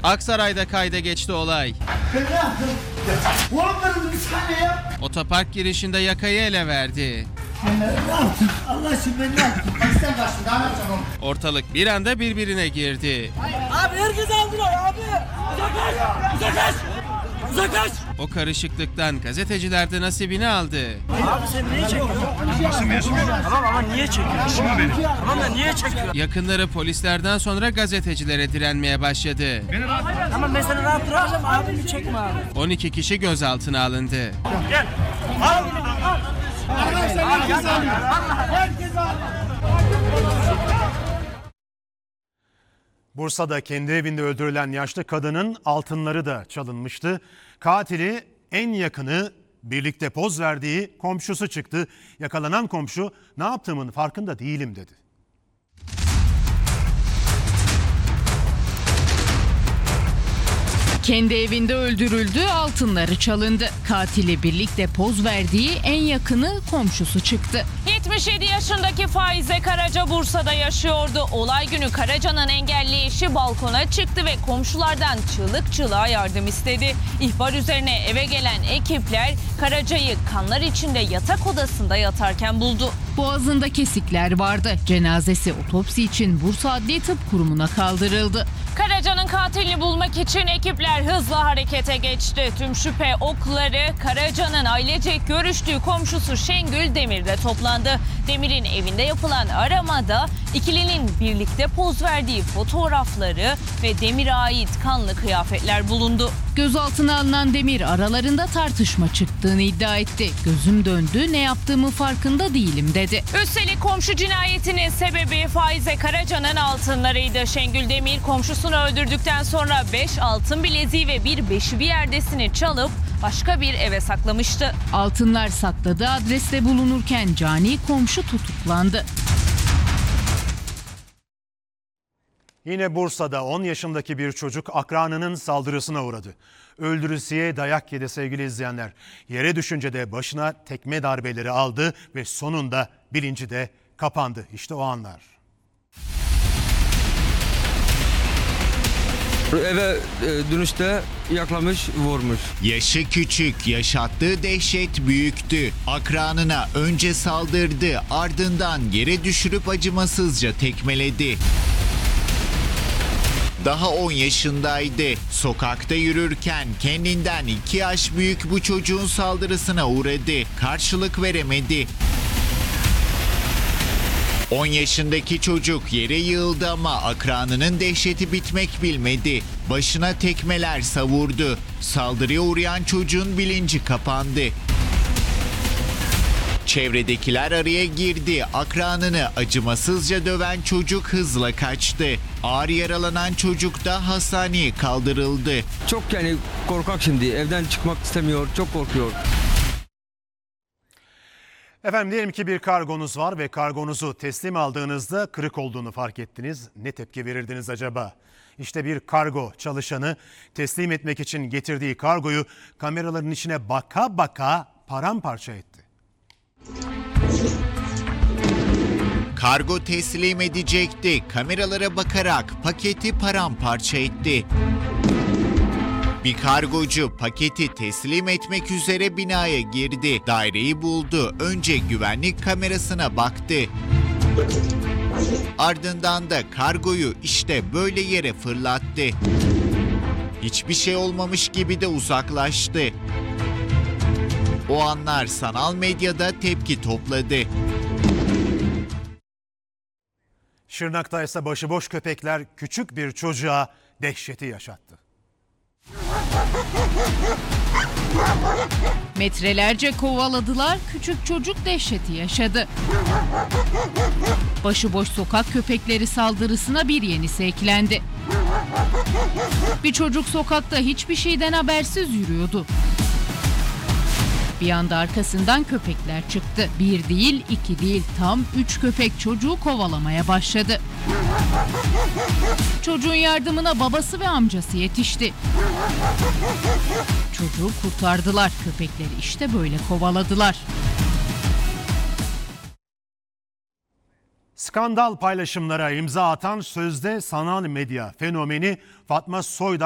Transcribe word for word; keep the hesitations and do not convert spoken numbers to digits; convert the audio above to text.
Aksaray'da kayda geçti olay. Ben ne yaptım? Vurmadınız bir saniye. Otopark girişinde yakayı ele verdi. Ben ne yaptım? Allah aşkına ben ne yaptım? Polisten kaçtım, daha ne yapacağım oğlum? Ortalık bir anda birbirine girdi. Abi herkes aldılar abi. Uzaklaş! Uzaklaş! Uzaklaş! O karışıklıktan gazeteciler de nasibini aldı. Abi sen niye çekiyorsun? Tamam ama niye çekiyorsun? Tamam da niye çekiyorsun? Yakınları polislerden sonra gazetecilere direnmeye başladı. Tamam ben seni rahat bırakacağım, abimi çekme abi. on iki kişi gözaltına alındı. Gel. Al. Al. Arkadaşlar herkes alıyor. Herkes alıyor. Bursa'da kendi evinde öldürülen yaşlı kadının altınları da çalınmıştı. Katili en yakını, birlikte poz verdiği komşusu çıktı. Yakalanan komşu ne yaptığımın farkında değilim dedi. Kendi evinde öldürüldü, altınları çalındı. Katili birlikte poz verdiği en yakını komşusu çıktı. yetmiş yedi yaşındaki Faize Karaca Bursa'da yaşıyordu. Olay günü Karaca'nın engelli eşi balkona çıktı ve komşulardan çığlık çığlığa yardım istedi. İhbar üzerine eve gelen ekipler Karaca'yı kanlar içinde yatak odasında yatarken buldu. Boğazında kesikler vardı. Cenazesi otopsi için Bursa Adli Tıp Kurumu'na kaldırıldı. Karaca'nın katilini bulmak için ekipler hızla harekete geçti. Tüm şüphe okları Karaca'nın ailecek görüştüğü komşusu Şengül Demir'de toplandı. Demir'in evinde yapılan aramada ikilinin birlikte poz verdiği fotoğrafları ve Demir'e ait kanlı kıyafetler bulundu. Gözaltına alınan Demir aralarında tartışma çıktığını iddia etti. Gözüm döndü, ne yaptığımı farkında değilim dedi. Üstelik komşu cinayetinin sebebi Faize Karaca'nın altınlarıydı. Şengül Demir komşusunu öldürdükten sonra beş altın bileziği ve bir beşi bir yerdesini çalıp başka bir eve saklamıştı. Altınlar sakladığı adreste bulunurken cani komşu tutuklandı. Yine Bursa'da on yaşındaki bir çocuk akranının saldırısına uğradı. Öldürüsüye dayak yedi sevgili izleyenler. Yere düşünce de başına tekme darbeleri aldı ve sonunda bilinci de kapandı. İşte o anlar. Eve dönüşte yaklamış, vurmuş. Yaşı küçük, yaşattığı dehşet büyüktü. Akranına önce saldırdı, ardından yere düşürüp acımasızca tekmeledi. Daha on yaşındaydı. Sokakta yürürken kendinden iki yaş büyük bu çocuğun saldırısına uğradı. Karşılık veremedi. on yaşındaki çocuk yere yığıldı ama akranının dehşeti bitmek bilmedi. Başına tekmeler savurdu. Saldırıya uğrayan çocuğun bilinci kapandı. Çevredekiler araya girdi. Akranını acımasızca döven çocuk hızla kaçtı. Ağır yaralanan çocuk da hastaneye kaldırıldı. Çok yani korkak şimdi. Evden çıkmak istemiyor. Çok korkuyor. Efendim diyelim ki bir kargonuz var ve kargonuzu teslim aldığınızda kırık olduğunu fark ettiniz. Ne tepki verirdiniz acaba? İşte bir kargo çalışanı teslim etmek için getirdiği kargoyu kameraların içine baka baka paramparça etti. Kargo teslim edecekti. Kameralara bakarak paketi paramparça etti. Bir kargocu paketi teslim etmek üzere binaya girdi. Daireyi buldu. Önce güvenlik kamerasına baktı. Ardından da kargoyu işte böyle yere fırlattı. Hiçbir şey olmamış gibi de uzaklaştı. O anlar sanal medyada tepki topladı. Şırnak'ta ise başıboş köpekler küçük bir çocuğa dehşeti yaşattı. Metrelerce kovaladılar, küçük çocuk dehşeti yaşadı. Başıboş sokak köpekleri saldırısına bir yenisi eklendi. Bir çocuk sokakta hiçbir şeyden habersiz yürüyordu. Bir anda arkasından köpekler çıktı. Bir değil, iki değil, tam üç köpek çocuğu kovalamaya başladı. Çocuğun yardımına babası ve amcası yetişti. Çocuğu kurtardılar. Köpekleri işte böyle kovaladılar. Skandal paylaşımlara imza atan sözde sanal medya fenomeni Fatma Soydan